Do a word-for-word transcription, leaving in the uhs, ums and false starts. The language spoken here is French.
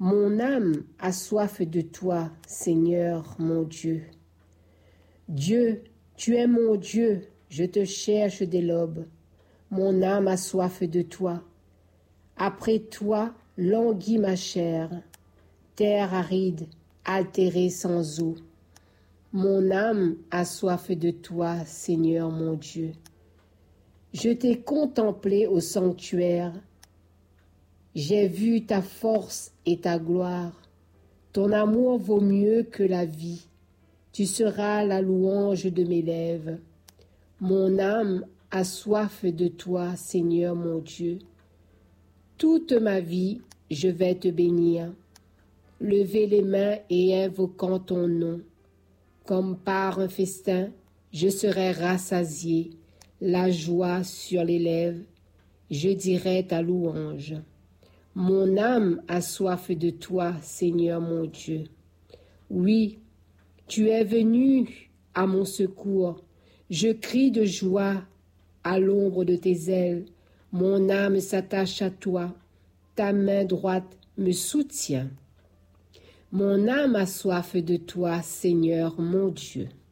Mon âme a soif de toi, Seigneur mon Dieu. Dieu, tu es mon Dieu, je te cherche dès l'aube. Mon âme a soif de toi. Après toi, languit ma chair, terre aride, altérée sans eau. Mon âme a soif de toi, Seigneur mon Dieu. Je t'ai contemplé au sanctuaire. J'ai vu ta force et ta gloire. Ton amour vaut mieux que la vie. Tu seras la louange de mes lèvres. Mon âme a soif de toi, Seigneur mon Dieu. Toute ma vie, je vais te bénir. Lever les mains et invoquant ton nom. Comme par un festin, je serai rassasié, la joie sur les lèvres, je dirai ta louange. Mon âme a soif de toi, Seigneur mon Dieu. Oui, tu es venu à mon secours. Je crie de joie à l'ombre de tes ailes. Mon âme s'attache à toi. Ta main droite me soutient. Mon âme a soif de toi, Seigneur mon Dieu.